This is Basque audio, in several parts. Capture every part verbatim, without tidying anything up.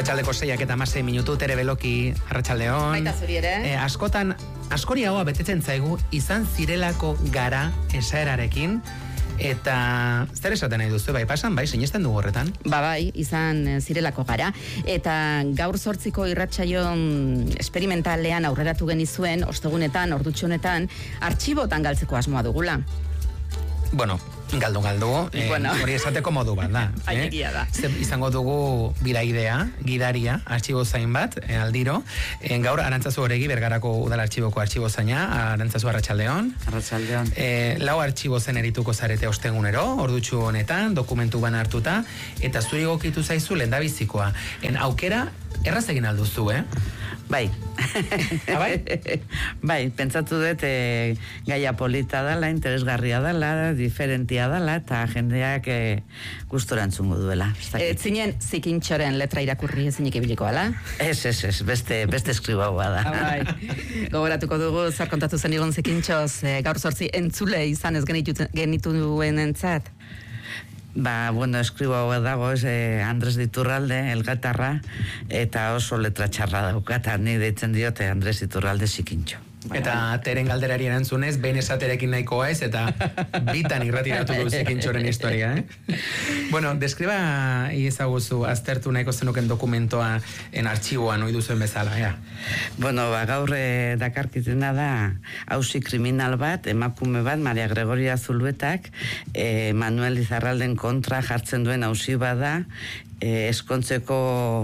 Arratsaldeko seiak eta hamasei minutu, Tere Beloki, arratsaldeon. Baita zuri ere. E, askotan, askori haua betetzen zaigu, izan zirelako gara esaerarekin, eta zer esaten nahi duzu, bai pasan, bai, sinesten dugu horretan? Ba bai, izan zirelako gara, eta gaur zortziko irratsaion esperimentalean aurreratu genizuen, ostegunetan, ordutxonetan, artxibotan galtzeko asmoa dugula. Bueno, galdu galdu, eh, bueno. hori esateko modu bat da. eh? da. Zer, izango dugu bidaidea, gidaria, artxibo zain bat, eh, aldiro. Eh, gaur, Arantzazu Oregi, Bergarako udal artxiboko artxibo zaina, Arantzazu arratsaldeon. Arratsaldeon. Eh, lau artxibo zen erituko zarete ostegunero, ordutxu honetan, dokumentu bana hartuta, eta zuri gokitu zaizu lendabizikoa. En aukera, erraz egin alduzu, eh? Bai. Ah, bai? Bai, pentsatu dut e, gaia polita dela, interesgarria dela, diferentia dela, eta jendeak e, gustora entzungo duela. E, zinen zikintxoren letra irakurri ezinik ibiliko, ala? Ez, ez, ez, beste, beste eskribaua da. Ah, bai. Gogoratuko dugu, zer kontatu zen igon zikintxoz, e, gaur zortzi entzule izan ez genitu, genitu duen entzat? Ba, bueno, eskribo hau dago, ez, eh, Andres Iturralde, elgatarra, eta oso letra txarra daukata, ni deitzen diote Andres Iturralde zikintxo. Eta Teren galderari erantzunez, behin esaterekin nahikoa ez, eta bitan irratiratu du zikintxoren historia, eh? Bueno, deskriba iezaguzu, aztertu nahiko zenuken dokumentoa en artxiboan, oidu zuen bezala, ja? Bueno, ba, gaur eh, dakarkitena da, auzi kriminal bat, emakume bat, Maria Gregoria Zuluetak, eh, Manuel Izarralden kontra jartzen duen auzi bada, eh, eskontzeko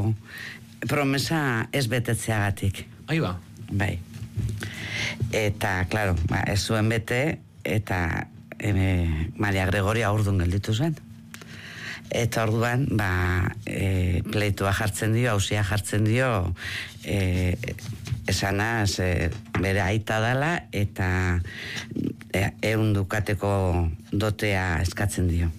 promesa ez betetzeagatik. Ai ba. Bai. Eta, claro, ba, ez zuen bete, eta e, Maria Gregoria urdun gelditu zen. Eta orduan, ba, e, pleitua jartzen dio, auzia jartzen dio, e, esanaz, e, bere aita dala, eta e, eun dukateko dotea eskatzen dio.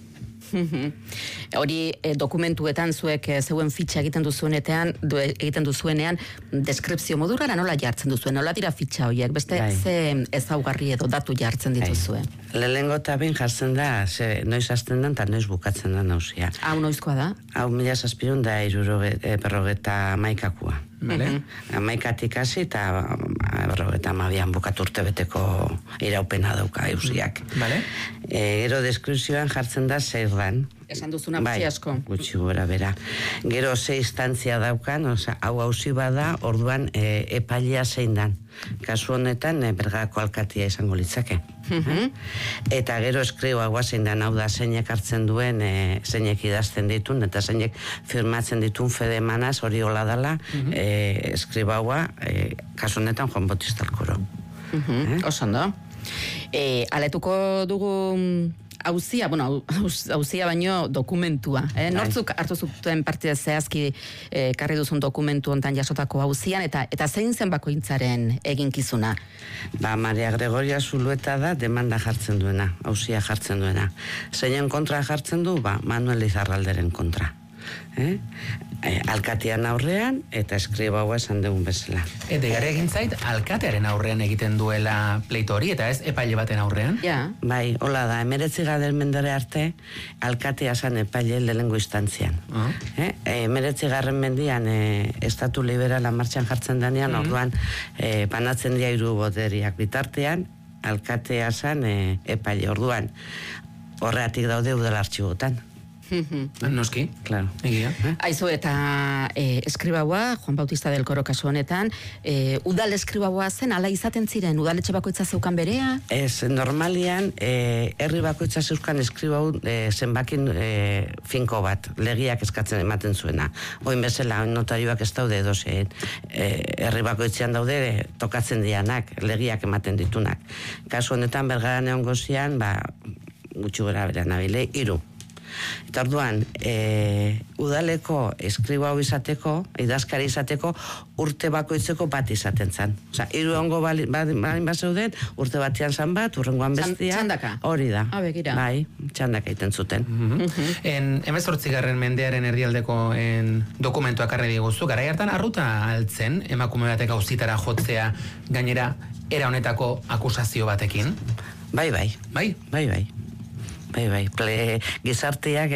Hori eh, dokumentuetan zuek eh, zeuen fitxa egiten duzuenean, du, egiten duzuenean, deskripzio modura nola jartzen duzuen, nola dira fitxa horiek, beste Bai. ze ezaugarri edo datu jartzen dituzuen. Lehengo eta behin jartzen da, ze, noiz hasten da eta noiz bukatzen da nauzia. Hau noizkoa da? Hau mila zazpirun da iruroge, e, berrogeta maikakua. Vale. Amaikatik hasi eta berrogeta mabian bukatu urte beteko iraupena dauka eusiak. Vale. E, gero deskripzioan jartzen da zeirran. Esan duzuna bai, gutxi asko. Gutxi gora bera. Gero ze instantzia daukan, oza, hau hausi bada, orduan e, epailea zein dan. Kasu honetan, e, Bergako alkatia izango litzake. Mhm. Eta gero eskriboa guazein dan, hau da zeinek hartzen duen, e, zeinek idazten ditun, eta zeinek firmatzen ditun fede emanaz, hori hola dala, Mhm. e, eskribaua, e, kasu honetan Juan Bautista Alkoro. Mhm. Eh? Oso ondo. E, aletuko dugu auzia, bueno, auzia baino dokumentua. Eh? Nortzuk hartu zuten parte zehazki eh, karri duzun dokumentu hontan jasotako auzian, eta eta zein zen bakoitzaren eginkizuna? Ba, Maria Gregoria Zulueta da demanda jartzen duena, auzia jartzen duena. Zeinen kontra jartzen du, ba, Manuel Izarralderen kontra. Eh? E, alkatean aurrean eta eskribaua esan dugun bezala. Eta gara egin zait, alkatearen aurrean egiten duela pleito hori, eta ez epaile baten aurrean? Ja. Bai, hola da, emeretzi garren mendere arte, alkatea zan epaile lehengo instantzian. Uh-huh. Eh? Emeretzi garren mendian, e, estatu liberala martxan jartzen denean, uh-huh. orduan, e, banatzen dira hiru boteriak bitartean, alkatea zan e, epaile, orduan, horreatik daude udal artxibotan. Noski, Claro. egia. Eh? Aizu, eta e, eskribaua, Juan Bautista del Coro kasu honetan, e, udal eskribaua zen, ala izaten ziren, udaletxe bakoitza zeukan berea? Ez, normalian, e, herri bakoitza zeuzkan eskribau e, zenbakin e, finko bat, legiak eskatzen ematen zuena. Oin bezala, notarioak ez daude edozein, e, herri bakoitzean daude e, tokatzen dianak, legiak ematen ditunak. Kasu honetan, Bergaran egon gozian, ba, gutxi gora bera nabile, hiru. Eta orduan, e, udaleko eskribo hau izateko, idazkari izateko, urte bakoitzeko bat izaten zan. Osa, hiru ongo balin bat zeuden, urte batean zan bat, urrengoan bestia. Txandaka? Hori da. Ah, begira. Bai, txandaka egiten zuten. Mm-hmm. En hemezortzigarren mendearen erdialdeko en dokumentuak arre diguzu, garai hartan arruta altzen, emakume batek auzitara jotzea, gainera, era honetako akusazio batekin? Bai, bai. Bai? Bai, bai. Bai, bai, ple, gizarteak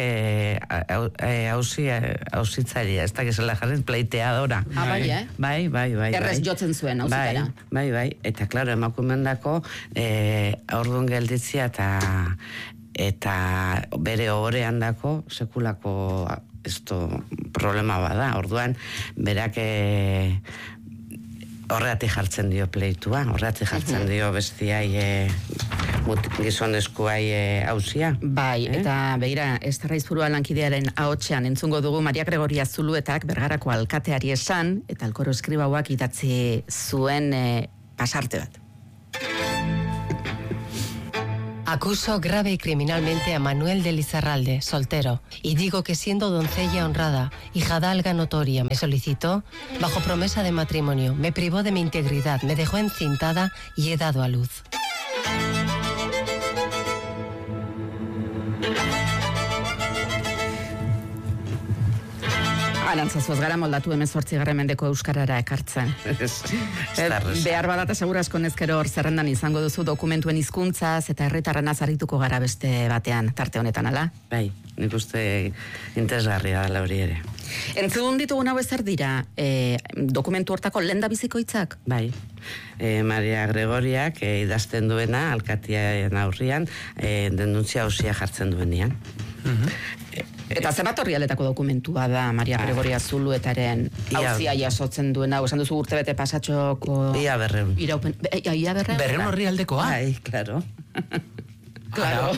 hausitzaria, ez da gizela jarren pleiteadora. Ah, bai, eh? Bai, bai, bai. Errez jotzen zuen, hausitara. Bai, bai, bai, eta klaro, emakumendako eh, aurduan gelditzia eta eta bere ohorean dako sekulako esto problema bada. Orduan, berak eh, horreatik jartzen dio pleitua, horreatik jartzen dio bestiai e, gizonezkoai hausia. E, bai, eh? Eta begira, Estarraizburua lankidearen ahotsean entzungo dugu Maria Gregoria Zuluetak Bergarako alkateari esan, eta Alkoro Eskribauak idatzi zuen e, pasarte bat. Acuso grave y criminalmente a Manuel de Lizarralde, soltero, y digo que siendo doncella honrada, hijadalga notoria, me solicitó, bajo promesa de matrimonio, me privó de mi integridad, me dejó encintada y he dado a luz. Arantzazuaz gara moldatu hemezortzigarren mendeko euskarara ekartzen. Behar badata segurazko nezkero hor zerrendan izango duzu dokumentuen hizkuntzaz eta herritarren azarituko gara beste batean, tarte honetan, ala? Bai, nik uste interesgarria da hori ere. Entzun ditugun hau ezer dira, e, dokumentu hortako lenda biziko hitzak? Bai, e, Maria Gregoriak e, idazten duena, alkatiaren aurrian, e, denuntzia hausia jartzen duenean. Uh-huh. Eta zebat horri aletako dokumentua da Maria Gregoria Zuluetaren hauzia jasotzen duena, esan duzu urtebete pasatxoko... Ia berreun. Iraupen... Ia berreun? Berreun horri aldekoa? Bai, klaro. Claro.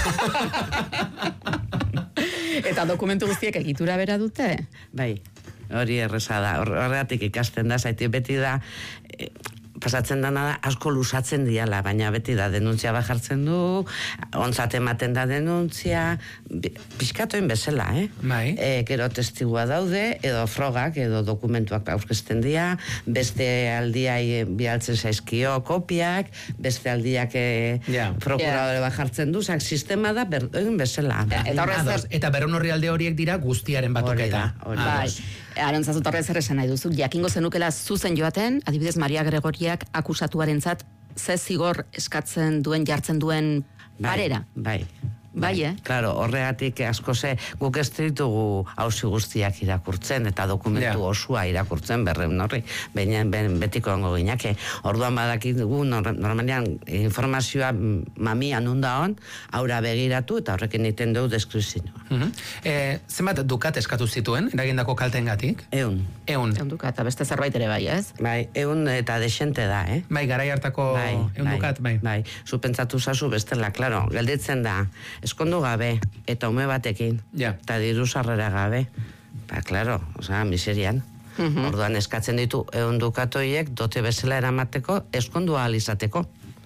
Eta dokumentu guztiek egitura bera dute? Bai, hori erreza da. Horregatik ikasten da, zaiti beti da... E, pasatzen dana da, asko lusatzen diala, baina beti da denuntzia bajartzen du, ontzat ematen da denuntzia, pixkatoin bezala, eh? Bai. E, gero testigua daude, edo frogak, edo dokumentuak aurkezten dira, beste aldiai bialtzen zaizkio kopiak, beste aldiak yeah. prokuradore yeah. bajartzen du, zak sistema da berdin bezala. Ja, eta, horrez, eta berreun horri alde horiek dira guztiaren batuketa. Hori da, hori da. Arantzazut horrez erresan nahi duzu, jakingo zenukela zuzen joaten, adibidez Maria Gregoriak akusatuarentzat ze zigor eskatzen duen, jartzen duen parera. Bai, bai. Bai, eh? Claro, horregatik asko ze, guk ez ditugu hausi guztiak irakurtzen, eta dokumentu yeah. osua irakurtzen berreun horri, baina ben, betiko ongo gineke. Orduan badakit dugu, normalian informazioa mamian unda hon, aurra begiratu, eta horrekin egiten dugu deskripzioa. Uh-huh. eh, zenbat dukat eskatu zituen, eragindako kaltengatik? Eun. Eun. Eun dukat, eta beste zerbait ere bai, ez? Bai, eun eta desente da, eh? Bai, garai hartako bai, eun bai, dukat, bai. Bai, zupentzatu zazu bestela, klaro, gelditzen da, eskondu gabe, eta ume batekin, yeah. eta diru sarrera gabe, ba, klaro, osea, miserian. Uh-huh. Orduan eskatzen ditu eun dukatoiek dote bezala eramateko, eskondu ahal izateko.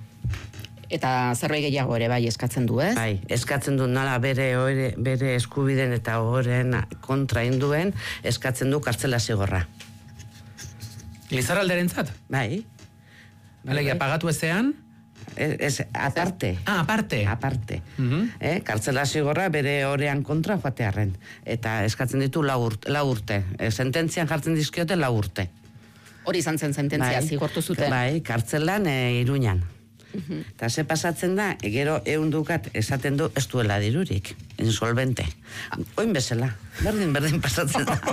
Eta zerbait gehiago ere bai eskatzen du, ez? Bai, eskatzen du nala bere, ore, bere eskubiden eta horren kontra induen, eskatzen du kartzela zigorra. Lizarralderen zat? Bai. Alegia, pagatu ezean? Ez, ez, aparte. Ah, aparte. Aparte. Uh-huh. eh, kartzela zigorra bere orean kontra joatearren. Eta eskatzen ditu lau urte. Lau urte. E, sententzian jartzen dizkiote lau urte. Hori izan zen sententzia, bai, zigortu zuten. Bai, kartzelan e, Iruñan. Uh-huh. Eta ze pasatzen da, egero eun dukat esaten du ez duela dirurik, insolvente. Oin bezala, berdin berdin pasatzen da.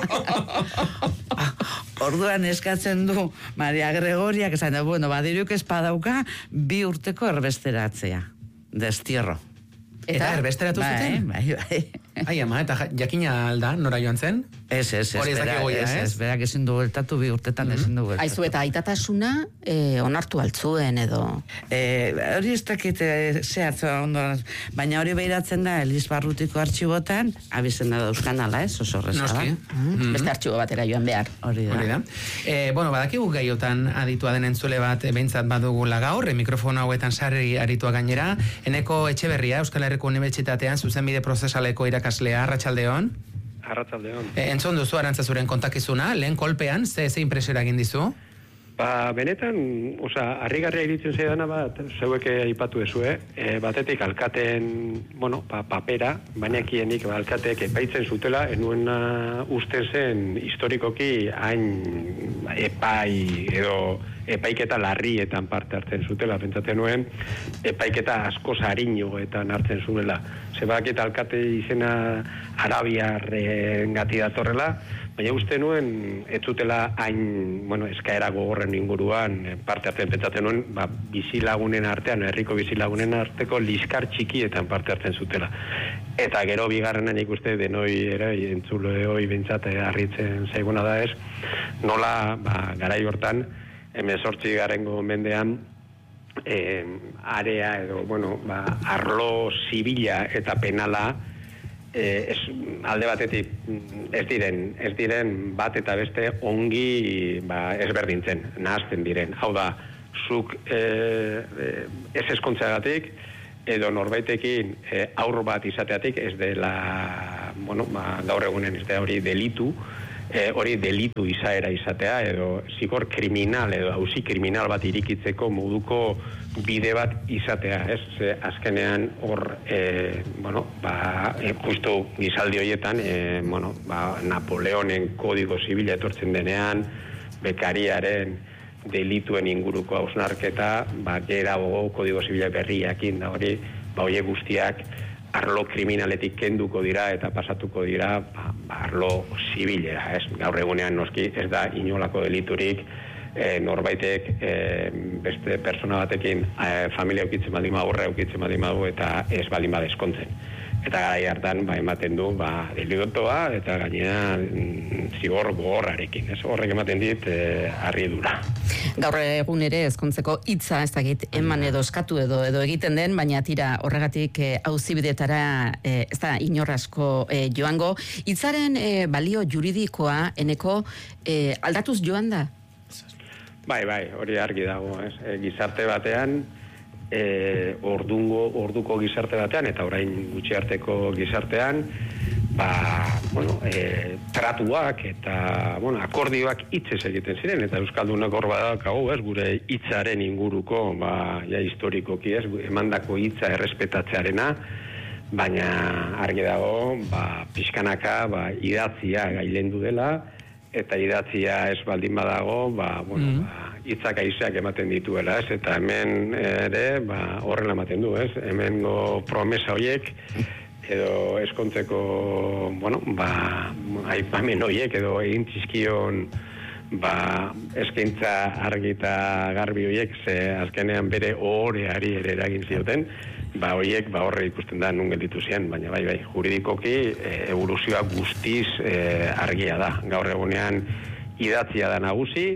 Orduan eskatzen du Maria Gregoriak esan da, bueno, badiruk ez padauka bi urteko erbesteratzea, destierro. Eta erbesteratu zuten? Bai, bai, bai. Ai, ama, eta jakina alda, nora joan zen? Ez, ez, ez, hori ez bera, goia, ez, ez, berak ezin du bueltatu, bi urtetan mm-hmm. ezin du bueltatu. Aizu, eta aitatasuna eh, onartu altzuen edo? Eh, hori ez dakit eh, zehatza ondo, baina hori behiratzen da Eliz Barrutiko artxibotan, abizen da dauzkan ala, ez, oso horreza da. Mm-hmm. Beste artxibo batera joan behar. Hori da. Hori da. Eh, bueno, badakigu gaiotan aditua den entzule bat behintzat badugula gaur, e, mikrofono hauetan sarri aritua gainera, Eneko Etxeberria, Euskal Herriko Unibertsitatean, zuzenbide prozesaleko irakaslea, arratsaldeon. Arratsaldeon. E, entzun duzu Arantzazuren kontakizuna, lehen kolpean, ze, ze impresora egin dizu? Ba, benetan, oza, harrigarria iritzen zaidana bat, zeueke aipatu ezue, e, batetik alkaten, bueno, pa, papera, bainakienik ba, alkateek epaitzen zutela, enuen usten zen historikoki hain epai edo epaiketa larrietan parte hartzen zutela, pentsatzen nuen, epaiketa askoz harinoetan hartzen zuela. Zebakit alkate izena arabiarren gati datorrela, baina uste nuen, ez zutela hain, bueno, eskaera gogorren inguruan parte hartzen, pentsatzen nuen, ba, bizilagunen artean, herriko bizilagunen arteko liskar txikietan parte hartzen zutela. Eta gero bigarrenan ikuste denoi ere, entzule hoi bintzat harritzen zaiguna da ez, nola, ba, garai hortan, hemezortzi garengo mendean, eh, area edo, bueno, ba, arlo zibila eta penala, eh, es, alde batetik ez diren, ez diren bat eta beste ongi ba, ezberdintzen, nahazten diren. Hau da, zuk eh, ez eskontzeagatik, edo norbaitekin eh, aur bat izateatik ez dela, bueno, ba, gaur egunen ez da hori delitu, eh, hori delitu izaera izatea, edo zigor kriminal, edo auzi kriminal bat irikitzeko moduko bide bat izatea, ez? Ze azkenean hor, eh, bueno, ba, eh, justu gizaldi horietan, eh, bueno, ba, Napoleonen kodigo zibila etortzen denean, bekariaren delituen inguruko hausnarketa, ba, gera gogo kodigo zibila berriakin da hori, ba, hoiek guztiak arlo kriminaletik kenduko dira eta pasatuko dira ba, ba, arlo zibilera, ez? Gaur egunean noski ez da inolako deliturik e, norbaitek e, beste persona batekin e, familia eukitzen baldin badu, aurre eukitzen baldin badu eta ez baldin bada eskontzen. Eta garai hartan ba, ematen du ba, delitoa eta gainera mm, zigor gogorrarekin, ez? Horrek ematen dit e, harridura. Gaur egun ere ezkontzeko hitza ez dakit eman edo eskatu edo edo egiten den, baina tira horregatik auzibidetara e, ez da inor asko e, joango. Hitzaren e, balio juridikoa eneko e, aldatuz joan da? Bai, bai, hori argi dago, ez? E, gizarte batean E, ordungo, orduko gizarte batean eta orain gutxi arteko gizartean ba, bueno, e, tratuak eta bueno, akordioak hitzez egiten ziren eta Euskaldunak hor badakagu, ez, gure hitzaren inguruko ba, ja historikoki, ez, emandako hitza errespetatzearena, baina argi dago ba, pixkanaka ba, idatzia gailendu dela eta idatzia ez baldin badago ba, bueno, mm. ba, hitzak aizeak ematen dituela, ez? Eta hemen ere, ba, horrela ematen du, ez? Hemengo promesa horiek, edo eskontzeko, bueno, ba, aipamen horiek, edo egin txizkion, ba, eskaintza argi eta garbi horiek, ze azkenean bere ohoreari ere eragin zioten, ba, horiek, ba, horre ikusten da nun gelditu zian, baina bai, bai, juridikoki, e, evoluzioa guztiz e, argia da. Gaur egunean idatzia da nagusi,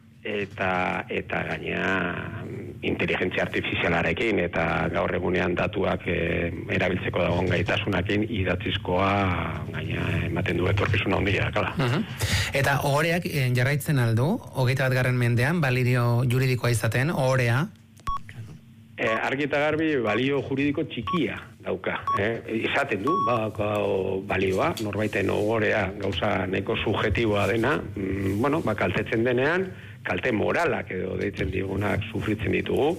eta eta gainea inteligentzia artifizialarekin eta gaur egunean datuak e, erabiltzeko dagoen gaitasunakin idatzizkoa gainea ematen du etorkizuna handia dakala. Uh-huh. Eta ohoreak e, jarraitzen aldu, hogeita bat garren mendean, balio juridikoa izaten, ohorea? E, argi eta garbi balio juridiko txikia dauka. Eh? Izaten du, ba, balioa, norbaiten ohorea gauza nahiko subjetiboa dena, mm, bueno, ba, kaltetzen denean, kalte moralak edo deitzen digunak sufritzen ditugu.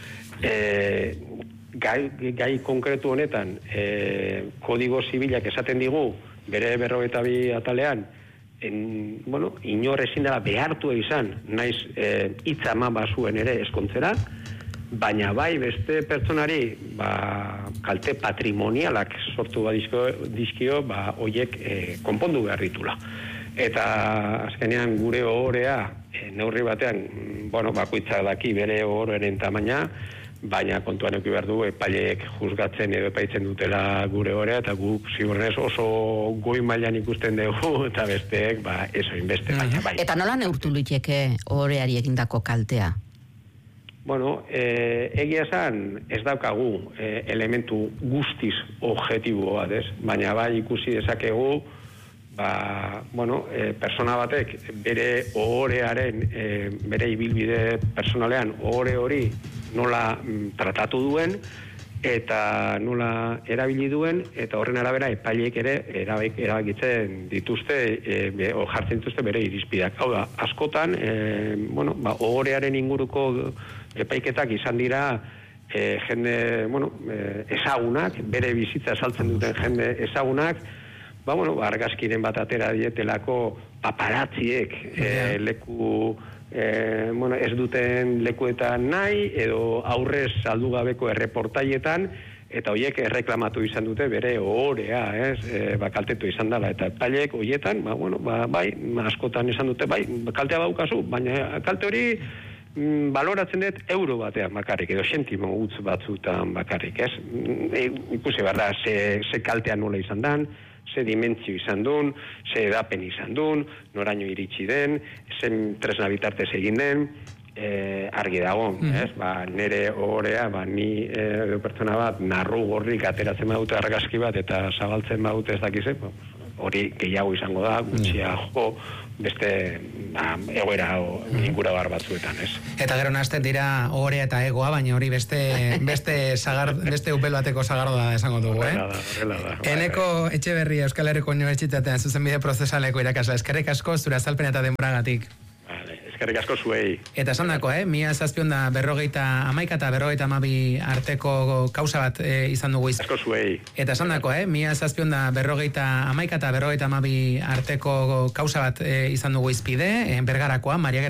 E, gai, gai konkretu honetan, e, kodigo zibilak esaten digu, bere berrogeita bi atalean, en, bueno, inor ezin dela behartua izan, naiz e, hitza eman bazuen ere eskontzera, baina bai beste pertsonari ba, kalte patrimonialak sortu badizko, dizkio, ba, oiek e, konpondu behar ditula. Eta azkenean gure ohorea e, neurri batean, bueno, bakoitzak daki bere ohoreren tamaina, baina kontuan eduki behar du epaileek juzgatzen edo epaitzen dutela gure ohorea eta guk ziurrenez oso goi mailan ikusten dugu eta besteek ba eso inbeste baina bai. Eta nola neurtu liteke ohoreari egindako kaltea? Bueno, eh, egia esan ez daukagu eh, elementu guztiz objektibo bat, ez? Baina bai ikusi dezakegu ba, bueno, e, persona batek bere ohorearen, e, bere ibilbide personalean ohore hori nola mm, tratatu duen eta nola erabili duen eta horren arabera epaileek ere erabik, erabakitzen dituzte e, be, o jartzen dituzte bere irizpideak. Hau da, askotan e, bueno, ba, ohorearen inguruko epaiketak izan dira e, jende, bueno, e, ezagunak, bere bizitza saltzen duten jende ezagunak, ba, bueno, argazkiren bat atera dietelako paparazziek e, leku e, bueno, ez duten lekuetan nahi, edo aurrez saldu gabeko erreportaietan, eta horiek erreklamatu izan dute bere ohorea, ez, e, ba, kaltetu izan dela, eta epaileek horietan, ba, bueno, ba, bai, askotan izan dute, bai, kaltea baukazu, baina kalte hori mm, baloratzen dut euro batean bakarrik, edo sentimo utz batzutan bakarrik, ez? E, ikusi behar da, ze, ze kaltea nola izan dan, ze dimentsio izan duen, ze edapen izan duen, noraino iritsi den, zen tresna bitartez egin den, Eh, argi dago, mm. ez? Ba, nire ohorea, ba, ni eh, pertsona bat narru gorrik ateratzen badute argazki bat eta zabaltzen badute ez dakize, hori gehiago izango da, gutxiago beste ba, egoera o, ingura bar batzuetan, ez? Eta gero nazten dira ohorea eta egoa, baina hori beste beste sagar, beste upel bateko sagardo da esango dugu, eh? Horrela da, horrela da. Eneko Etxeberria Euskal Herriko Unibertsitatean zuzenbide prozesaleko irakasle, eskerrik asko zure azalpen eta denboragatik. Eskerrik asko zuei. Eta esan dako, eh? Mila zazpion da berrogeita amaika eta berrogeita amabi arteko kausa bat e, izan dugu iz. Asko zuei. Eta esan dako, eh? Mila zazpion da berrogeita amaika eta berrogeita amabi arteko kausa bat e, izan dugu izpide, e, Bergarakoa, Maria